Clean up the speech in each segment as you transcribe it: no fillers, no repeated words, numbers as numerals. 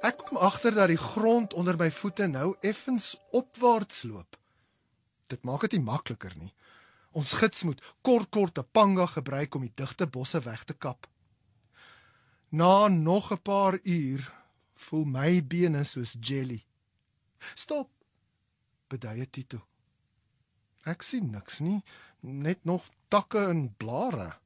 Ek kom agter dat die grond onder my voete nou effens opwaarts loop. Dit maak dit nie makliker nie. Ons gids moet kort 'n panga gebruik om die digte bosse weg te kap. Na nog 'n paar uur voel my bene soos jelly. Stop, beduie Tito. Ek sien niks nie, net nog takke en blare.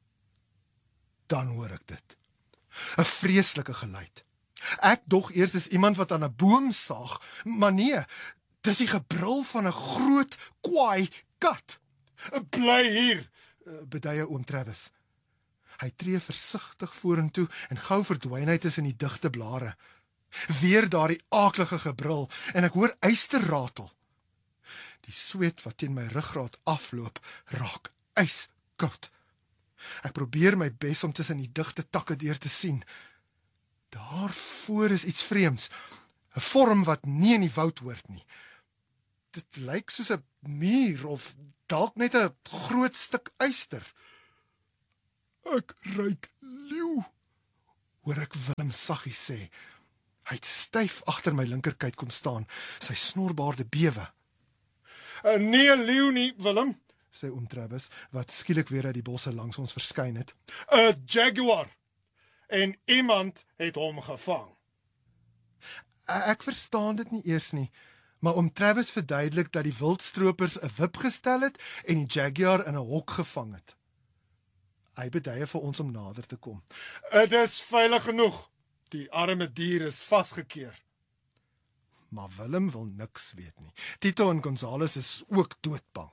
Dan hoor ek dit. 'n vreeslike geluid. Ek dog eers is iemand wat aan 'n boom saag, maar nee, dis die gebrul van 'n groot kwaai kat. Bly hier, beduie oom Travis. Hy tree versigtig vorentoe en gou verdwyn hy tussen die digte blare. Weer daardie aaklige gebrul en ek hoor yster ratel. Die sweet wat teen my ruggraat afloop, raak ijskoud. Ek probeer my bes om tussen die digte takke deur te sien. Daarvoor is iets vreemds, 'n vorm wat nie in die woud hoort nie. Dit lyk soos 'n muur of dalk net 'n groot stuk yster. Ek ruik leeu, hoor ek Willem saggies sê. Hy het styf agter my linkerkant kom staan, sy snorbaarde bewe. Nee, leeu nie, Willem, sê oom Travis, wat skielik weer uit die bosse langs ons verskyn het. 'n jaguar, en iemand het hom gevang. Ek verstaan dit nie eers nie, maar oom Travis verduidelik dat die wildstropers 'n wip gestel het en die jaguar in 'n hok gevang het. Hy beduie vir ons om nader te kom. Dit is veilig genoeg. Die arme dier is vasgekeer. Maar Willem wil niks weet nie. Tito en Gonzales is ook doodbang.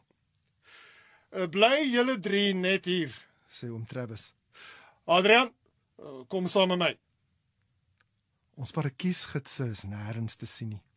Bly julle drie net hier, sê oom Travis. Adrian, kom saam met my. Ons parakiesgidse is nêrens te sien nie.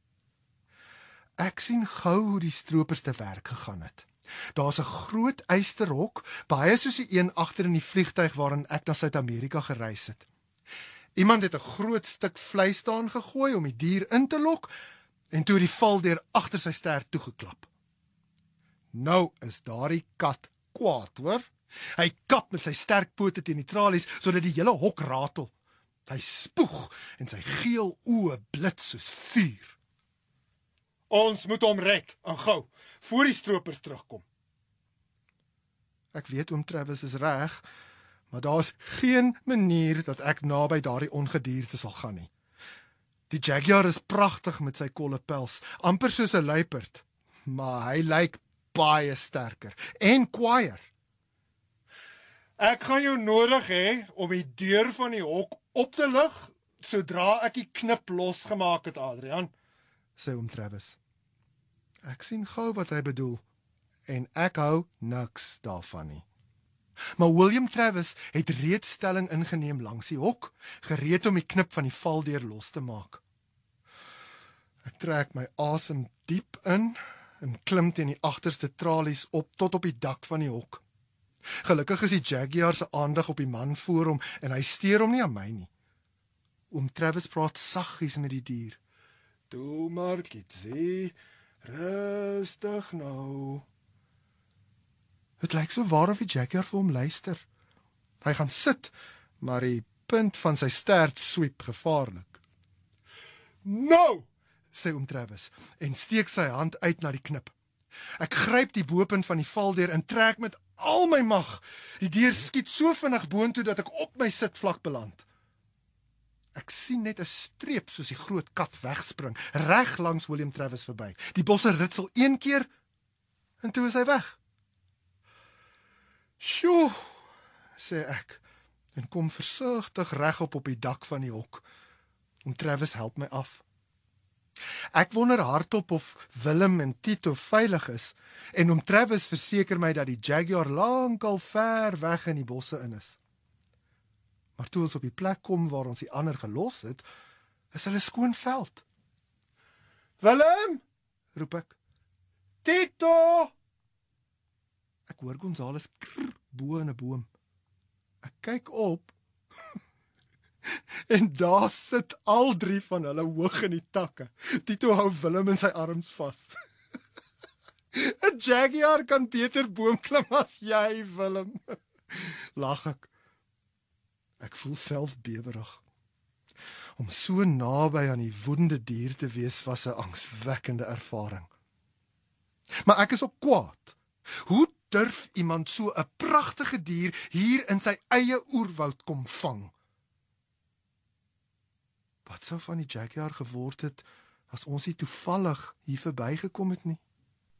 Ek sien gou hoe die stroopers te werk gegaan het. Daar's 'n groot ysterhok, baie soos die een agter in die vliegtuig waarin ek na Suid-Amerika gereis het. Iemand het 'n groot stuk vleis daarin gegooi om die dier in te lok en toe die val deur agter sy stert toegeklap. Nou is daardie kat kwaad, hoor. Hy kap met sy sterk pote teen die tralies sodat die hele hok ratel. Hy spoeg en sy geel oë blits soos vuur. Ons moet hom red, en gou, voor die stroopers terugkom. Ek weet oom Travis is reg, maar daar's geen manier dat ek naby daardie ongedierte sal gaan nie. Die jaguar is pragtig met sy kolle pels, amper soos 'n luiperd, maar hy lyk baie sterker en kwaaier. Ek gaan jou nodig hê om die deur van die hok op te lig sodra ek die knip losgemaak het, Adrian, sê oom Travis. Ek sien gou wat hy bedoel en ek hou niks daarvan nie. Maar William Travis het reeds stelling ingeneem langs die hok, gereed om die knip van die valdeur los te maak. Ek trek my asem diep in en klim teen die agterste tralies op tot op die dak van die hok. Gelukkig is die jaguar se aandag op die man voor hom en hy steur hom nie aan my nie. Oom Travis praat saggies met die dier. Toe maar, kitsie, rustig nou. Het lyk so waar of die jaguar vir hom luister. Hy gaan sit, maar die punt van sy stert swiep gevaarlik. Nou, sê oom Travis, en steek sy hand uit na die knip. Ek gryp die bopunt van die valdeur en trek met al my mag. Die dier skiet so vinnig boontoe dat ek op my sitvlak beland. Ek sien net 'n streep soos die groot kat wegspring, reg langs William Travis verby. Die bosse ritsel een keer en toe is hy weg. Sjoe, sê ek en kom versigtig regop op die dak van die hok. Oom Travis help my af. Ek wonder hardop of Willem en Tito veilig is en oom Travis verseker my dat die jaguar lankal ver weg in die bosse in is. Maar toe ons op die plek kom waar ons die ander gelos het, is hulle skoon veld. Willem, roep ek. Tito! Ek hoor Gonzales krrr bo in 'n boom. Ek kyk op en daar sit al drie van hulle hoog in die takke. Tito hou Willem in sy arms vas. 'n jaguar kan beter boomklim as jy, Willem. Lag ek. Ek voel self bewerig. Om so naby aan die woedende dier te wees was 'n angswekkende ervaring. Maar ek is ook kwaad. Hoe durf iemand so 'n pragtige dier hier in sy eie oerwoud kom vang? Wat sou van die jaguar geword het as ons nie toevallig hier verbygekom het nie?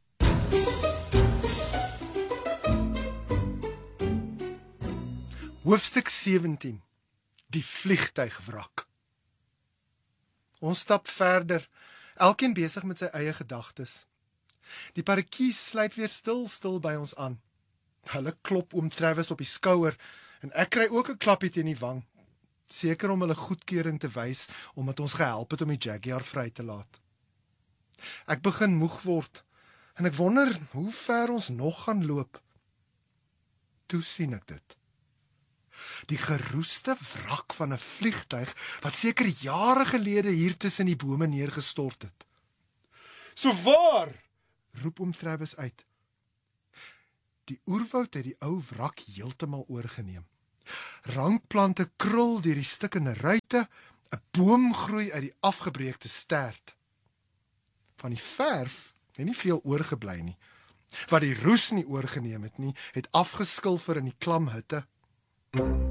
Hoofstuk 17. Die vliegtuigwrak. Ons stap verder, elkeen besig met sy eie gedagtes. Die parakies sluit weer stil by ons aan. Hulle klop oom Travis op die skouer en ek kry ook 'n klapie teen die wang, seker om hulle goedkeuring te wys omdat ons gehelp het om die jaguar vry te laat. Ek begin moeg word en ek wonder hoe ver ons nog gaan loop. Toe sien ek dit. Die geroeste wrak van 'n vliegtuig wat seker jare gelede hier tussen die bome neergestort het. "So waar?" roep oom Travis uit. Die oerwoud het die ou wrak heeltemal oorgeneem. Rankplante krul deur die stikkende ruite, 'n boom groei uit die afgebreekte stert. Van die verf het nie veel oorgebly nie. Wat die roes nie oorgeneem het nie, het afgeskilfer in die klam hitte.